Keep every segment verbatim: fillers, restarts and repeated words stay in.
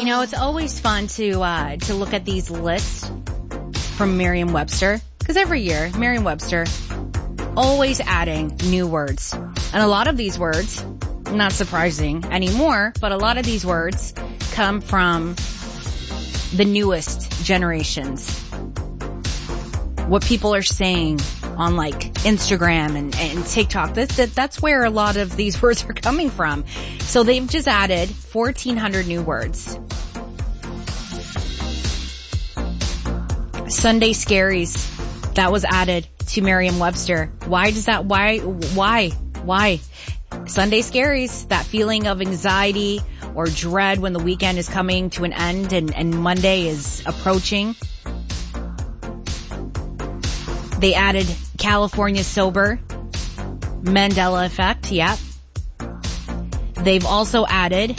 You know, it's always fun to uh, to look at these lists from Merriam-Webster, because every year, Merriam-Webster always adding new words. And a lot of these words, not surprising anymore, but a lot of these words come from the newest generations. What people are saying on like Instagram and, and TikTok, that, that, that's where a lot of these words are coming from. So they've just added fourteen hundred new words. Sunday scaries, that was added to Merriam-Webster. Why does that, why, why, why? Sunday scaries, that feeling of anxiety or dread when the weekend is coming to an end and, and Monday is approaching. They added California sober, Mandela effect, yeah. They've also added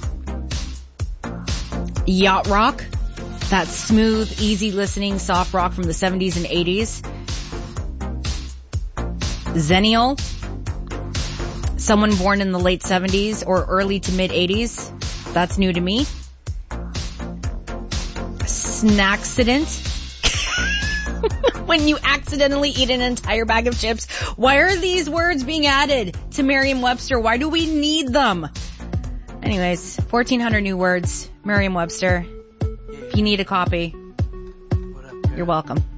yacht rock, that smooth, easy listening, soft rock from the seventies and eighties. Zennial, someone born in the late seventies or early to mid eighties. That's new to me. Snackcident. When you accidentally eat an entire bag of chips. Why are these words being added to Merriam-Webster? Why do we need them? Anyways, fourteen hundred new words, Merriam-Webster. If you need a copy, you're welcome.